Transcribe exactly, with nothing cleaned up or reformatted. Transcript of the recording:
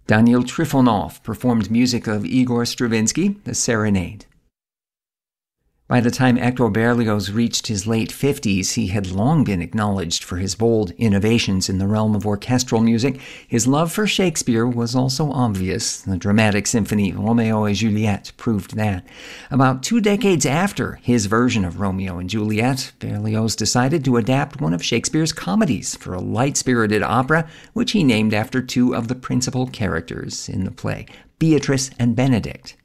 Daniel Trifonov performed music of Igor Stravinsky, The Serenade. By the time Hector Berlioz reached his late fifties, he had long been acknowledged for his bold innovations in the realm of orchestral music. His love for Shakespeare was also obvious. The dramatic symphony Romeo et Juliet proved that. About two decades after his version of Romeo and Juliet, Berlioz decided to adapt one of Shakespeare's comedies for a light-spirited opera, which he named after two of the principal characters in the play, Beatrice and Benedict.